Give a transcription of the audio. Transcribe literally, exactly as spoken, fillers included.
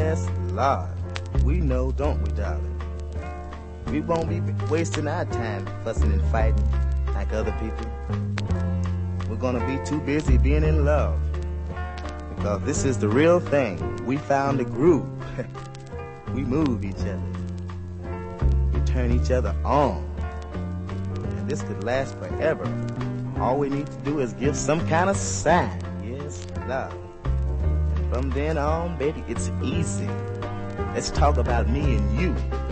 Yes, Lord. We know, don't we, darling? We won't be wasting our time fussing and fighting like other people. We're gonna be too busy being in love. Because this is the real thing. We found a groove. We move each other. We turn each other on. And this could last forever. All we need to do is give some kind of sign. Yes, love. And from then on, baby, it's easy. Let's talk about me and you.